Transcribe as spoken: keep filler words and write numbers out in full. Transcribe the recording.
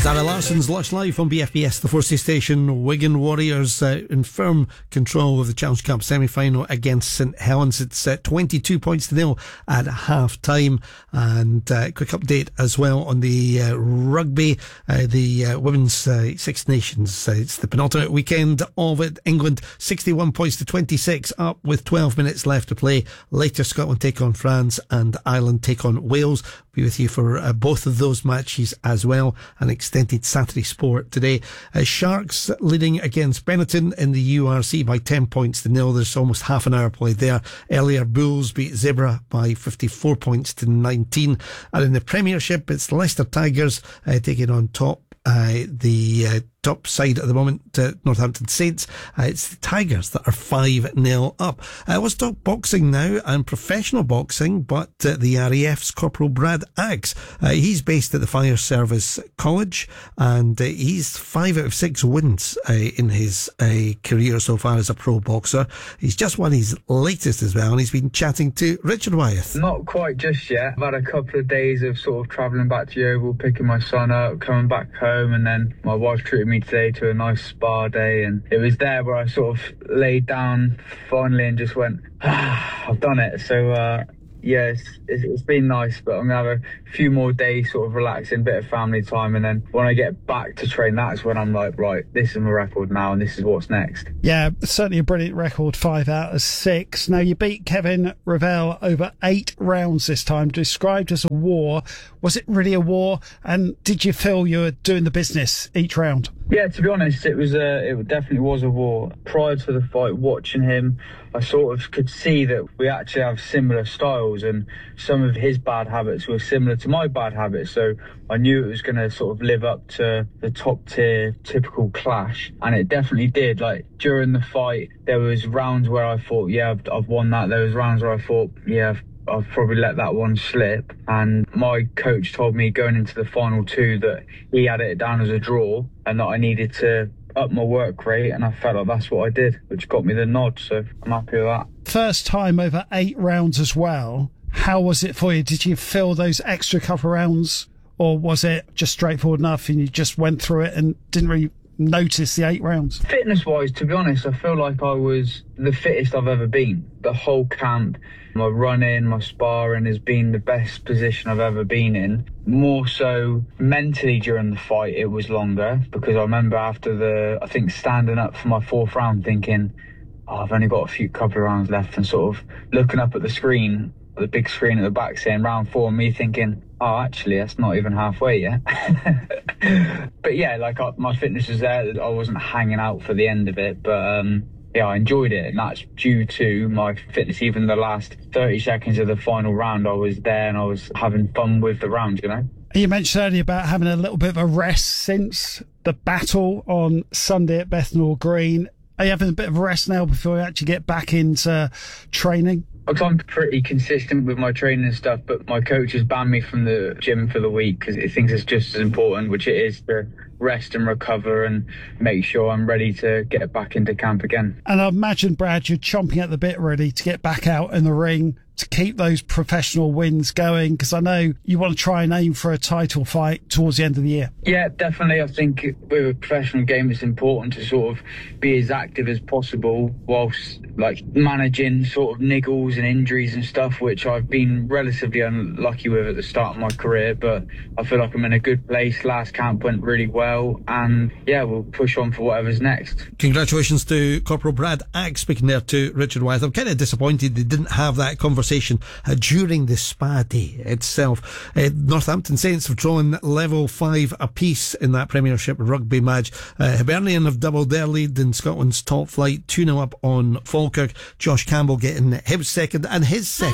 Zara Larson's Lush Live on B F B S, the Forsey Station. Wigan Warriors uh, in firm control of the Challenge Cup semi-final against St Helens. It's uh, twenty-two points to nil at half time. And uh, quick update as well on the uh, rugby, uh, the uh, Women's uh, Six Nations. Uh, it's the penultimate weekend of it. England sixty-one points to twenty-six, up with twelve minutes left to play. Later, Scotland take on France and Ireland take on Wales. Be with you for uh, both of those matches as well. An extended Saturday sport today. Uh, Sharks leading against Benetton in the U R C by ten points to nil. There's almost half an hour played there. Earlier, Bulls beat Zebra by fifty-four points to nineteen. And in the Premiership, it's Leicester Tigers uh, taking on top uh, the uh, top side at the moment, uh, Northampton Saints. Uh, it's the Tigers that are five nil up. Uh, let's talk boxing now, and professional boxing, but uh, the R A F's Corporal Brad Aggs. Uh, he's based at the Fire Service College, and uh, he's five out of six wins uh, in his uh, career so far as a pro boxer. He's just won his latest as well, and he's been chatting to Richard Wyeth. Not quite just yet. I've had a couple of days of sort of travelling back to Yeovil, picking my son up, coming back home, and then my wife treated me today to a nice spa day, and it was there where I sort of laid down finally and just went, ah, I've done it. So uh yeah, it's, it's, it's been nice, but I'm going to have a few more days sort of relaxing, bit of family time, and then when I get back to train, that's when I'm like, right, this is my record now, and this is what's next. Yeah, certainly a brilliant record, five out of six. Now, you beat Kevin Ravel over eight rounds this time, described as a war. Was it really a war? And did you feel you were doing the business each round? Yeah, to be honest, it was a, it definitely was a war. Prior to the fight, watching him, I sort of could see that we actually have similar styles, and some of his bad habits were similar to my bad habits. So I knew it was going to sort of live up to the top tier typical clash, and it definitely did. Like during the fight, there was rounds where I thought, yeah, I've, I've won that. There was rounds where I thought, yeah, I've I've probably let that one slip. And my coach told me going into the final two that he had it down as a draw and that I needed to up my work rate, and I felt like that's what I did, which got me the nod, so I'm happy with that. First time over eight rounds as well. How was it for you? Did you feel those extra couple of rounds, or was it just straightforward enough and you just went through it and didn't really notice the eight rounds? Fitness wise, to be honest, I feel like I was the fittest I've ever been. The whole camp, my running, my sparring has been the best position I've ever been in. More so mentally during the fight, it was longer, because I remember after the, I think standing up for my fourth round thinking, oh, I've only got a few couple of rounds left, and sort of looking up at the screen, the big screen at the back saying round four, and me thinking, oh, actually, that's not even halfway yet. But yeah, like I, my fitness was there. I wasn't hanging out for the end of it, but um, yeah, I enjoyed it, and that's due to my fitness. Even the last thirty seconds of the final round, I was there and I was having fun with the round, you know. You mentioned earlier about having a little bit of a rest since the battle on Sunday at Bethnal Green. Are you having a bit of a rest now before you actually get back into training? I'm pretty consistent with my training and stuff, but my coach has banned me from the gym for the week because he thinks it's just as important, which it is, to rest and recover and make sure I'm ready to get back into camp again. And I imagine, Brad, you're chomping at the bit ready to get back out in the ring to keep those professional wins going, because I know you want to try and aim for a title fight towards the end of the year. Yeah, definitely. I think with a professional game, it's important to sort of be as active as possible whilst like managing sort of niggles and injuries and stuff, which I've been relatively unlucky with at the start of my career, but I feel like I'm in a good place. Last camp went really well, and yeah, we'll push on for whatever's next. Congratulations to Corporal Brad Aggs, speaking there to Richard Wyeth. I'm kind of disappointed they didn't have that conversation Uh, during the spa day itself. Uh, Northampton Saints have drawn level five apiece in that Premiership rugby match. Uh, Hibernian have doubled their lead in Scotland's top flight, two nil up on Falkirk. Josh Campbell getting his second and his second